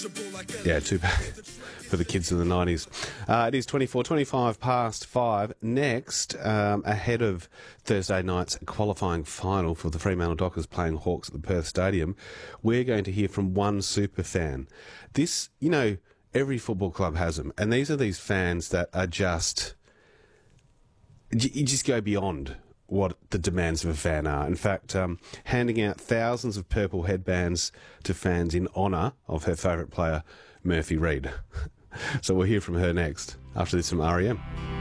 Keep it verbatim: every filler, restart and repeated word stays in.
Yeah, too bad for the kids in the nineties. Uh, it is twenty-four, twenty-five past five. Next, um, ahead of Thursday night's qualifying final for the Fremantle Dockers playing Hawks at the Perth Stadium, we're going to hear from one super fan. This, you know, every football club has them, and these are these fans that are just, you just go beyond what the demands of a fan are. In fact, um, handing out thousands of purple headbands to fans in honour of her favourite player, Murphy Reid. So we'll hear from her next, after this from R E M.